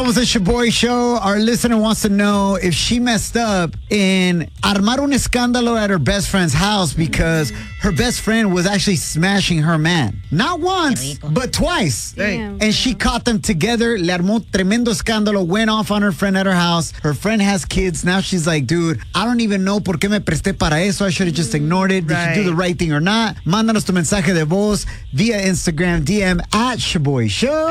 Somos the Shaboy Show. Our listener wants to know if she messed up in armar un escándalo at her best friend's house because her best friend was actually smashing her man. Not once, but twice. Damn. And she caught them together. Le armó tremendo escándalo. Went off on her friend at her house. Her friend has kids. Now she's like, dude, I don't even know por qué me presté para eso. I should have just ignored it. Did you do the right thing or not? Mándanos tu mensaje de voz via Instagram DM at Shaboy Show.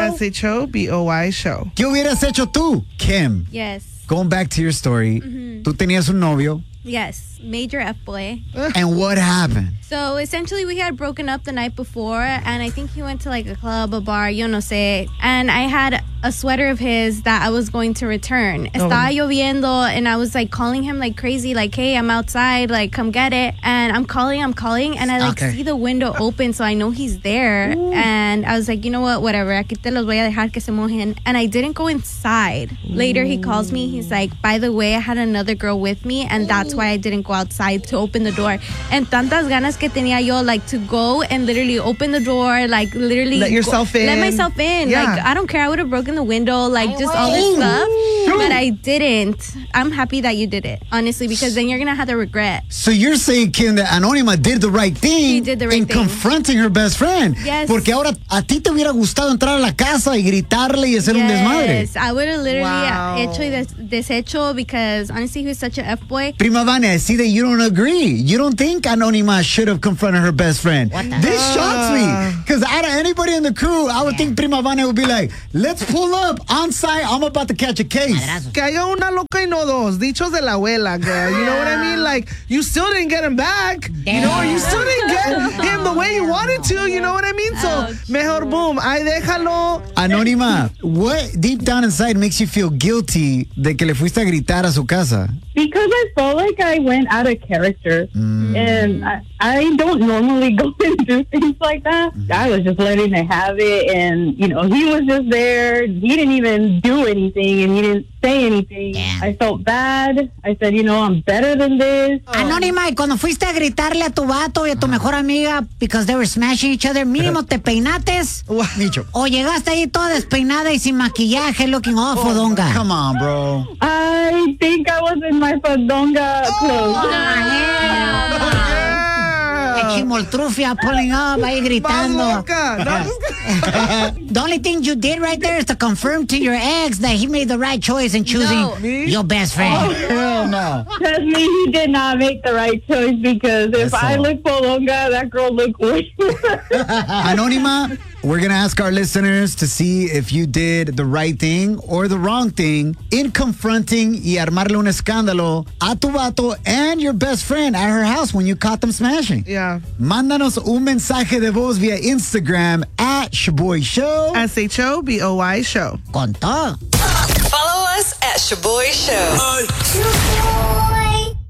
SHOBOY Show. ¿Qué hubieras hecho tú, Kim? Yes. Going back to your story, tú tenías un novio. Yes. Major F-boy. And what happened? So essentially we had broken up the night before, and I think he went to like a club, a bar, yo no sé. And I had a sweater of his that I was going to return. Estaba lloviendo, and I was like calling him like crazy, like, hey, I'm outside, like, come get it. And I'm calling, and I like see the window open, so I know he's there. Ooh. And I was like, you know what, whatever, aquí te los voy a dejar que se mojen. And I didn't go inside. Later he calls me, he's like, by the way, I had another girl with me, and that's why I didn't go outside to open the door. And tantas ganas que tenía yo, like, to go and literally open the door, like, literally let yourself in. Let myself in. Yeah. Like, I don't care, I would have broken the window, like, just all this stuff. But I didn't. I'm happy that you did it, honestly, because then you're gonna have the regret. So you're saying, Kim, that Anónima did the right thing She did the right in thing. confronting her best friend. Yes. Porque ahora a ti te hubiera gustado entrar a la casa y gritarle y hacer un desmadre. Yes, I would have literally Wow. hecho y deshecho, because honestly, he was such an F-boy. Prima Vania, I see that you don't agree. You don't think Anónima should have confronted her best friend. This shocks me. Because out of anybody in the crew, I would think Prima Vania would be like, let's pull up on site. I'm about to catch a case. Que haya una loca y no dos. Dichos de la abuela, girl. You know what I mean? Like, you still didn't get him back. You know, or you still didn't get him the way you wanted to. You know what I mean? So, mejor boom. Ay, déjalo. Anónima, what deep down inside makes you feel guilty de que le fuiste a gritar a su casa? Because I felt like I went out of character. And I don't normally go and do things like that. I was just letting her have it. And, you know, he was just there. He didn't even do anything, and he didn't say anything. Damn. I felt bad. I said, you know, I'm better than this. Anónima, y cuando fuiste a gritarle a tu vato y a tu mejor amiga because they were smashing each other, mínimo te peinates. Micho. O llegaste ahí toda despeinada y sin maquillaje, looking all fodonga. Come on, bro. I think I was in my fandonga clothes. Chimoltrufia pulling up, ahí gritando. No, The only thing you did right there is to confirm to your ex that he made the right choice in choosing your best friend. Hell no. Trust me, he did not make the right choice, because if I look Polonga, that girl looked way worse. Anónima, we're going to ask our listeners to see if you did the right thing or the wrong thing in confronting y armarle un escándalo a tu vato and your best friend at her house when you caught them smashing. Yeah. Mándanos un mensaje de voz via Instagram at Shaboy Show. SHOBOY Show. Con todo. Follow us at Shaboy Show.